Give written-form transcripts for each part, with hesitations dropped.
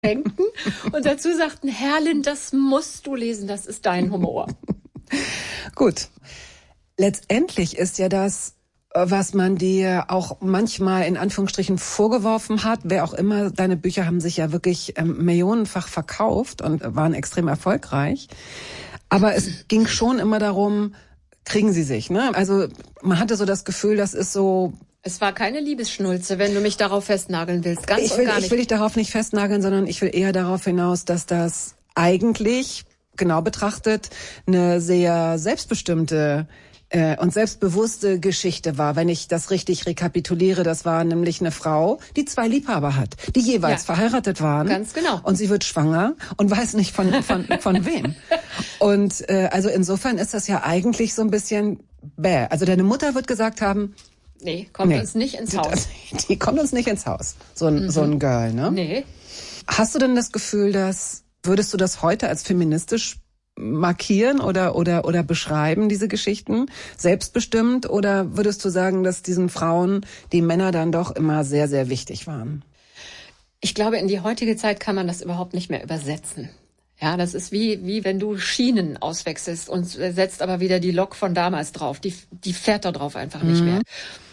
denken und dazu sagten, Herrlin, das musst du lesen, das ist dein Humor. Gut. Letztendlich ist ja das, was man dir auch manchmal in Anführungsstrichen vorgeworfen hat, wer auch immer, deine Bücher haben sich ja wirklich millionenfach verkauft und waren extrem erfolgreich. Aber es ging schon immer darum, kriegen sie sich, ne? Also man hatte so das Gefühl, das ist so... Es war keine Liebesschnulze, wenn du mich darauf festnageln willst. Ganz Ich und gar nicht. Ich will dich darauf nicht festnageln, sondern ich will eher darauf hinaus, dass das eigentlich, genau betrachtet, eine sehr selbstbestimmte und selbstbewusste Geschichte war, wenn ich das richtig rekapituliere. Das war nämlich eine Frau, die 2 Liebhaber hat, die jeweils verheiratet waren. Ganz genau. Und sie wird schwanger und weiß nicht von wem. Und also insofern ist das ja eigentlich so ein bisschen bäh. Also deine Mutter wird gesagt haben, nee, kommt uns nicht ins Haus. Die kommt uns nicht ins Haus, so ein Girl, ne? Nee. Hast du denn das Gefühl, würdest du das heute als feministisch markieren oder beschreiben, diese Geschichten, selbstbestimmt, oder würdest du sagen, dass diesen Frauen die Männer dann doch immer sehr, sehr wichtig waren? Ich glaube, in die heutige Zeit kann man das überhaupt nicht mehr übersetzen. Ja, das ist wie wenn du Schienen auswechselst und setzt aber wieder die Lok von damals drauf. Die fährt da drauf einfach nicht mehr.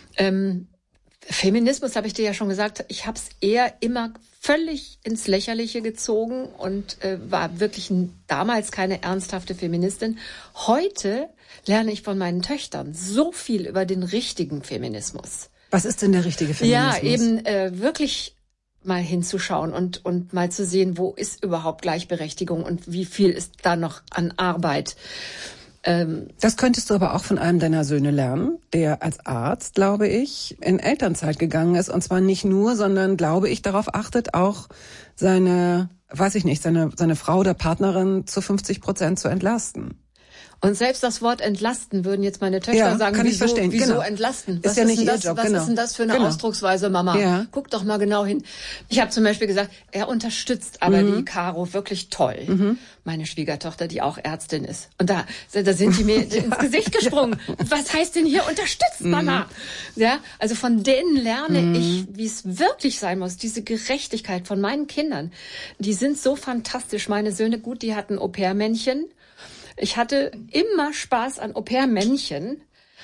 Feminismus, habe ich dir ja schon gesagt, ich habe es eher immer völlig ins Lächerliche gezogen und war wirklich damals keine ernsthafte Feministin. Heute lerne ich von meinen Töchtern so viel über den richtigen Feminismus. Was ist denn der richtige Feminismus? Ja, eben wirklich mal hinzuschauen und mal zu sehen, wo ist überhaupt Gleichberechtigung und wie viel ist da noch an Arbeit. Das könntest du aber auch von einem deiner Söhne lernen, der als Arzt, glaube ich, in Elternzeit gegangen ist. Und zwar nicht nur, sondern, glaube ich, darauf achtet, auch seine Frau oder Partnerin zu 50% zu entlasten. Und selbst das Wort entlasten würden jetzt meine Töchter sagen, wieso entlasten? Was ist ja nicht ihr Job, was ist denn das für eine Ausdrucksweise, Mama? Ja. Guck doch mal genau hin. Ich habe zum Beispiel gesagt, er unterstützt aber die Caro wirklich toll. Meine Schwiegertochter, die auch Ärztin ist. Und da sind die mir ins Gesicht gesprungen. Was heißt denn hier unterstützt, Mama? Ja, also von denen lerne ich, wie es wirklich sein muss. Diese Gerechtigkeit von meinen Kindern, die sind so fantastisch. Meine Söhne, gut, die hatten Au-pair-Männchen. Ich hatte immer Spaß an Au-pair-Männchen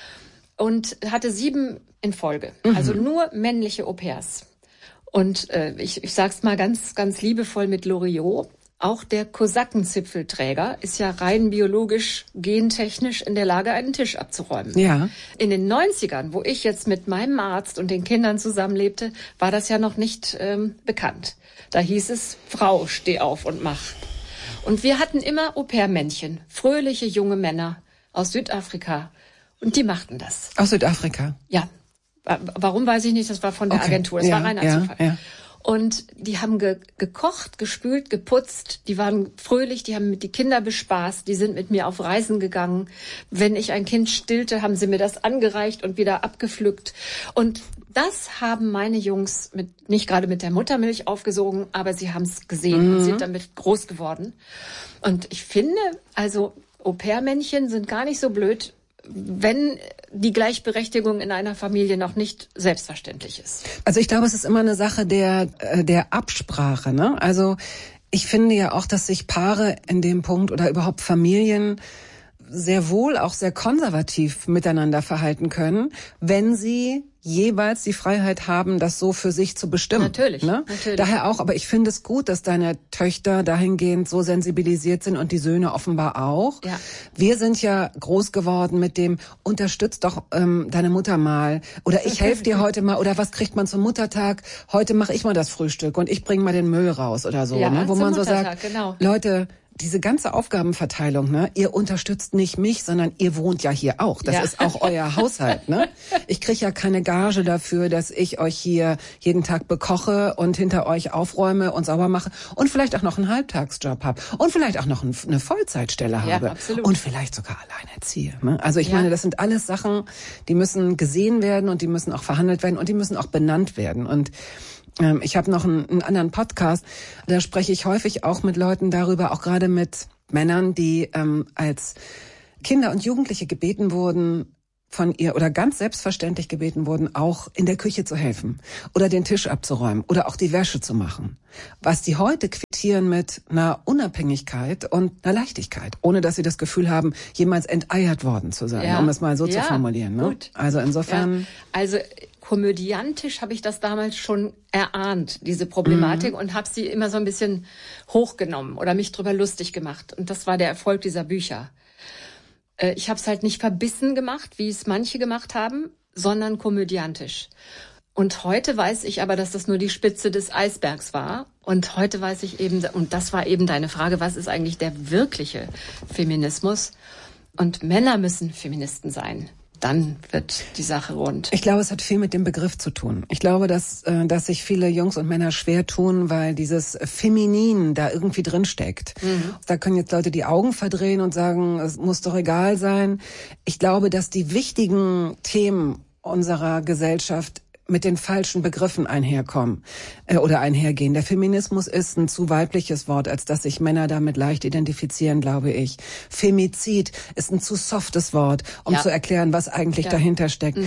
und hatte 7 in Folge. Also nur männliche Au-pairs. Und ich sag's mal ganz, ganz liebevoll mit Loriot. Auch der Kosakenzipfelträger ist ja rein biologisch, gentechnisch in der Lage, einen Tisch abzuräumen. Ja. In den 90ern, wo ich jetzt mit meinem Arzt und den Kindern zusammenlebte, war das ja noch nicht bekannt. Da hieß es, Frau, steh auf und mach. Und wir hatten immer Au-pair-Männchen, fröhliche junge Männer aus Südafrika. Und die machten das. Aus Südafrika? Ja. Warum, weiß ich nicht. Das war von der Agentur. Das war reiner Zufall. Ja. Und die haben gekocht, gespült, geputzt. Die waren fröhlich, die haben die Kinder bespaßt. Die sind mit mir auf Reisen gegangen. Wenn ich ein Kind stillte, haben sie mir das angereicht und wieder abgepflückt. Und das haben meine Jungs nicht gerade mit der Muttermilch aufgesogen, aber sie haben es gesehen und sind damit groß geworden. Und ich finde, also Au-pair-Männchen sind gar nicht so blöd, wenn die Gleichberechtigung in einer Familie noch nicht selbstverständlich ist. Also ich glaube, es ist immer eine Sache der Absprache, ne? Also ich finde ja auch, dass sich Paare in dem Punkt oder überhaupt Familien sehr wohl auch sehr konservativ miteinander verhalten können, wenn sie jeweils die Freiheit haben, das so für sich zu bestimmen. Natürlich, ne? natürlich. Daher auch, aber ich finde es gut, dass deine Töchter dahingehend so sensibilisiert sind und die Söhne offenbar auch. Ja. Wir sind ja groß geworden mit dem, unterstützt doch deine Mutter mal oder ich helfe dir heute mal oder was kriegt man zum Muttertag? Heute mache ich mal das Frühstück und ich bringe mal den Müll raus oder so, ja, ne? Wo man so Muttertag, sagt, genau. Leute, diese ganze Aufgabenverteilung, ne? Ihr unterstützt nicht mich, sondern ihr wohnt ja hier auch. Das ist auch euer Haushalt, ne? Ich kriege ja keine Gage dafür, dass ich euch hier jeden Tag bekoche und hinter euch aufräume und sauber mache und vielleicht auch noch einen Halbtagsjob habe und vielleicht auch noch eine Vollzeitstelle habe absolut. und vielleicht sogar alleinerziehe. Ne? Also ich meine, das sind alles Sachen, die müssen gesehen werden und die müssen auch verhandelt werden und die müssen auch benannt werden. Und ich habe noch einen anderen Podcast, da spreche ich häufig auch mit Leuten darüber, auch gerade mit Männern, die als Kinder und Jugendliche gebeten wurden, von ihr oder ganz selbstverständlich gebeten wurden, auch in der Küche zu helfen oder den Tisch abzuräumen oder auch die Wäsche zu machen. Was die heute quittieren mit einer Unabhängigkeit und einer Leichtigkeit, ohne dass sie das Gefühl haben, jemals enteiert worden zu sein, um es mal so zu formulieren. Ne? Gut. Also insofern... Ja. Also komödiantisch habe ich das damals schon erahnt, diese Problematik, und habe sie immer so ein bisschen hochgenommen oder mich drüber lustig gemacht. Und das war der Erfolg dieser Bücher. Ich habe es halt nicht verbissen gemacht, wie es manche gemacht haben, sondern komödiantisch. Und heute weiß ich aber, dass das nur die Spitze des Eisbergs war. Und heute weiß ich eben, und das war eben deine Frage, was ist eigentlich der wirkliche Feminismus? Und Männer müssen Feministen sein. Dann wird die Sache rund. Ich glaube, es hat viel mit dem Begriff zu tun. Ich glaube, dass sich viele Jungs und Männer schwer tun, weil dieses Feminin da irgendwie drin steckt. Da können jetzt Leute die Augen verdrehen und sagen, es muss doch egal sein. Ich glaube, dass die wichtigen Themen unserer Gesellschaft mit den falschen Begriffen einherkommen oder einhergehen. Der Feminismus ist ein zu weibliches Wort, als dass sich Männer damit leicht identifizieren, glaube ich. Femizid ist ein zu softes Wort, um zu erklären, was eigentlich dahinter steckt.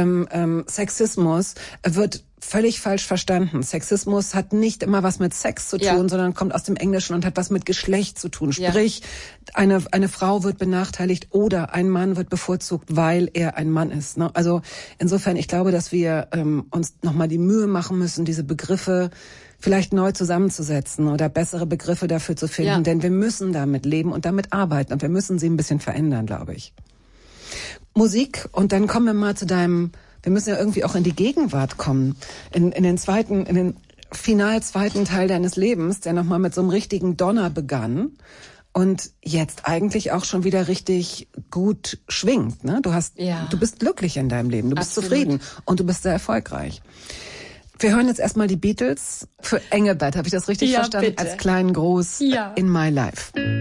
Sexismus wird völlig falsch verstanden. Sexismus hat nicht immer was mit Sex zu tun, sondern kommt aus dem Englischen und hat was mit Geschlecht zu tun. Sprich, eine Frau wird benachteiligt oder ein Mann wird bevorzugt, weil er ein Mann ist. Ne? Also insofern, ich glaube, dass wir uns nochmal die Mühe machen müssen, diese Begriffe vielleicht neu zusammenzusetzen oder bessere Begriffe dafür zu finden. Denn wir müssen damit leben und damit arbeiten und wir müssen sie ein bisschen verändern, glaube ich. Musik, und dann kommen wir mal zu deinem... Wir müssen ja irgendwie auch in die Gegenwart kommen, in den final zweiten Teil deines Lebens, der nochmal mit so einem richtigen Donner begann und jetzt eigentlich auch schon wieder richtig gut schwingt. Ne? Du bist glücklich in deinem Leben, du bist zufrieden und du bist sehr erfolgreich. Wir hören jetzt erstmal die Beatles für Engelbert. Habe ich das richtig verstanden? Bitte. Als kleinen Gruß in My Life.